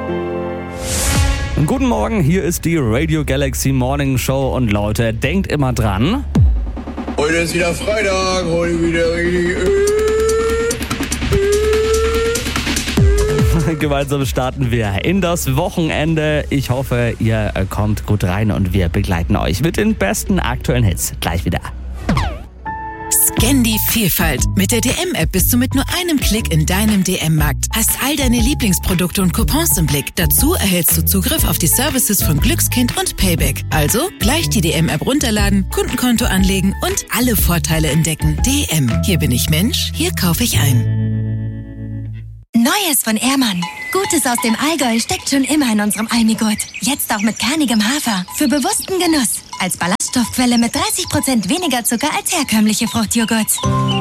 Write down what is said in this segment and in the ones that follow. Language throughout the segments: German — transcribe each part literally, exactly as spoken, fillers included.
Guten Morgen, hier ist die Radio Galaxy Morning Show und Leute, denkt immer dran. Heute ist wieder Freitag, heute wieder richtig... Gemeinsam starten wir in das Wochenende. Ich hoffe, ihr kommt gut rein und wir begleiten euch mit den besten aktuellen Hits. Gleich wieder. Scan die Vielfalt. Mit der D M-App bist du mit nur einem Klick in deinem D M-Markt. Hast all deine Lieblingsprodukte und Coupons im Blick. Dazu erhältst du Zugriff auf die Services von Glückskind und Payback. Also gleich die D M-App runterladen, Kundenkonto anlegen und alle Vorteile entdecken. D M. Hier bin ich Mensch, hier kaufe ich ein. Neues von Ehrmann. Gutes aus dem Allgäu steckt schon immer in unserem Almigurt. Jetzt auch mit kernigem Hafer. Für bewussten Genuss. Als Ballaststoffquelle mit dreißig Prozent weniger Zucker als herkömmliche Fruchtjoghurts.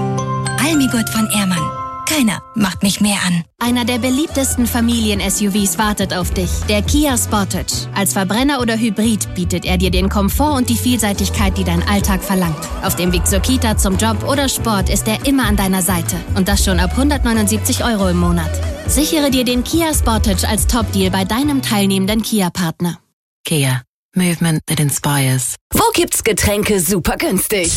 Almigurt von Ehrmann. Keiner macht mich mehr an. Einer der beliebtesten Familien-S U Vs wartet auf dich. Der Kia Sportage. Als Verbrenner oder Hybrid bietet er dir den Komfort und die Vielseitigkeit, die dein Alltag verlangt. Auf dem Weg zur Kita, zum Job oder Sport ist er immer an deiner Seite. Und das schon ab hundertneunundsiebzig Euro im Monat. Sichere dir den Kia Sportage als Top-Deal bei deinem teilnehmenden Kia-Partner. Kia. Movement that inspires. Wo gibt's Getränke super günstig?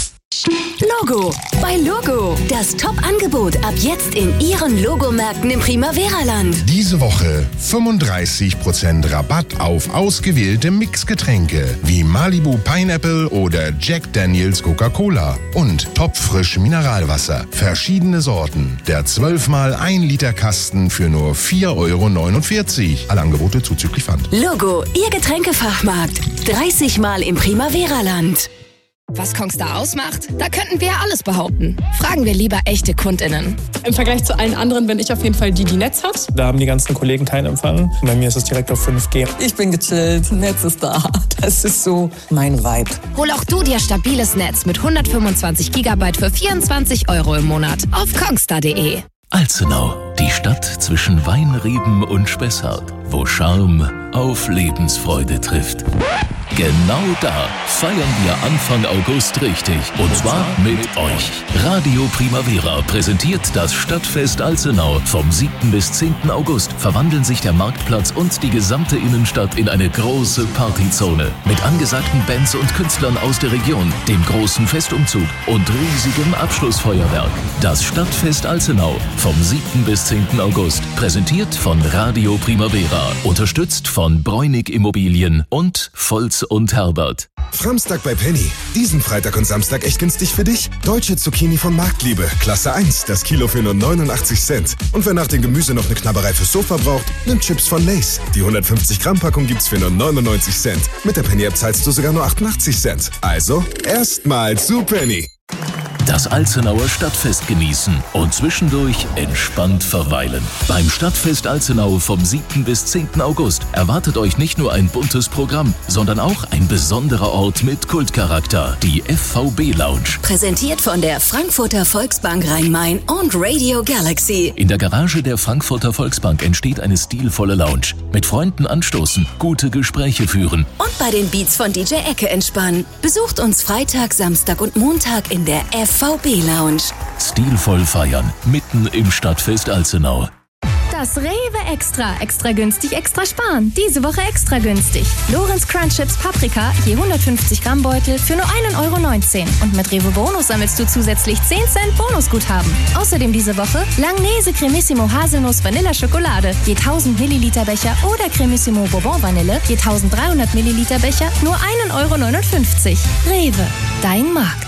Logo. Bei Logo. Das Top-Angebot ab jetzt in Ihren Logomärkten im Primavera-Land. Diese Woche fünfunddreißig Prozent Rabatt auf ausgewählte Mixgetränke wie Malibu Pineapple oder Jack Daniels Coca-Cola und topfrisch Mineralwasser. Verschiedene Sorten. Der zwölf mal ein Liter Kasten für nur vier Euro neunundvierzig. Alle Angebote zuzüglich Pfand. Logo, Ihr Getränkefachmarkt. dreißig Mal im Primavera-Land. Was Kongstar ausmacht? Da könnten wir ja alles behaupten. Fragen wir lieber echte KundInnen. Im Vergleich zu allen anderen bin ich auf jeden Fall die, die Netz hat. Da haben die ganzen Kollegen keinen Empfang. Bei mir ist es direkt auf fünf G. Ich bin gechillt, Netz ist da. Das ist so mein Vibe. Hol auch du dir stabiles Netz mit hundertfünfundzwanzig Gigabyte für vierundzwanzig Euro im Monat auf kongstar punkt de. Alzenau, die Stadt zwischen Weinreben und Spessart, wo Charme auf Lebensfreude trifft. Genau da feiern wir Anfang August richtig. Und zwar mit euch. Radio Primavera präsentiert das Stadtfest Alzenau. Vom siebten bis zehnten August verwandeln sich der Marktplatz und die gesamte Innenstadt in eine große Partyzone. Mit angesagten Bands und Künstlern aus der Region, dem großen Festumzug und riesigem Abschlussfeuerwerk. Das Stadtfest Alzenau vom siebten bis zehnten August. Präsentiert von Radio Primavera. Unterstützt von Bräunig Immobilien und Volz und Herbert. Framstag bei Penny. Diesen Freitag und Samstag echt günstig für dich. Deutsche Zucchini von Marktliebe. Klasse eins. Das Kilo für nur neunundachtzig Cent. Und wer nach dem Gemüse noch eine Knabberei fürs Sofa braucht, nimmt Chips von Lay's. Die hundertfünfzig Gramm Packung gibt's für nur neunundneunzig Cent. Mit der Penny-App zahlst du sogar nur achtundachtzig Cent. Also, erstmal zu Penny. Das Alzenauer Stadtfest genießen und zwischendurch entspannt verweilen. Beim Stadtfest Alzenau vom siebten bis zehnten August erwartet euch nicht nur ein buntes Programm, sondern auch ein besonderer Ort mit Kultcharakter, die F V B Lounge. Präsentiert von der Frankfurter Volksbank Rhein-Main und Radio Galaxy. In der Garage der Frankfurter Volksbank entsteht eine stilvolle Lounge. Mit Freunden anstoßen, gute Gespräche führen. Und bei den Beats von D J Ecke entspannen. Besucht uns Freitag, Samstag und Montag in der F V B Lounge. Stilvoll feiern, mitten im Stadtfest Alzenau. Das Rewe Extra. Extra günstig, extra sparen. Diese Woche extra günstig. Lorenz Crunch Chips Paprika, je hundertfünfzig Gramm Beutel für nur ein Euro neunzehn. Und mit Rewe Bonus sammelst du zusätzlich zehn Cent Bonusguthaben. Außerdem diese Woche Langnese Cremissimo Haselnuss Vanilla Schokolade, je tausend Milliliter Becher oder Cremissimo Bourbon Vanille, je dreizehnhundert Milliliter Becher, nur ein Euro neunundfünfzig. Rewe, dein Markt.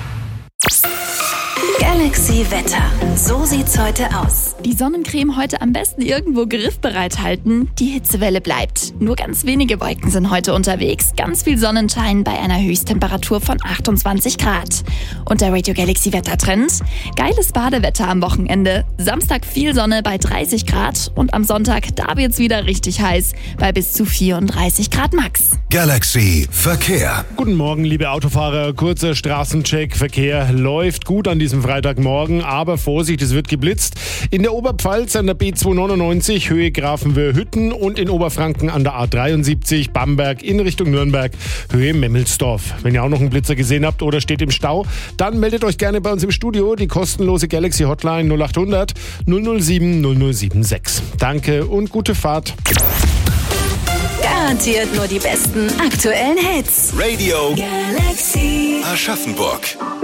Galaxy Wetter. So sieht's heute aus. Die Sonnencreme heute am besten irgendwo griffbereit halten. Die Hitzewelle bleibt. Nur ganz wenige Wolken sind heute unterwegs. Ganz viel Sonnenschein bei einer Höchsttemperatur von achtundzwanzig Grad. Und der Radio Galaxy Wettertrend? Geiles Badewetter am Wochenende. Samstag viel Sonne bei dreißig Grad und am Sonntag, da wird's wieder richtig heiß bei bis zu vierunddreißig Grad max. Galaxy Verkehr. Guten Morgen, liebe Autofahrer. Kurzer Straßencheck. Verkehr läuft gut an diesem Freitagmorgen, aber Vorsicht, es wird geblitzt. In der Oberpfalz an der B zweihundertneunundneunzig Höhe Grafenwöhr-Hütten und in Oberfranken an der A dreiundsiebzig Bamberg in Richtung Nürnberg Höhe Memmelsdorf. Wenn ihr auch noch einen Blitzer gesehen habt oder steht im Stau, dann meldet euch gerne bei uns im Studio. Die kostenlose Galaxy Hotline null acht hundert null null sieben null null sieben sechs. Danke und gute Fahrt. Garantiert nur die besten aktuellen Hits. Radio Galaxy Aschaffenburg.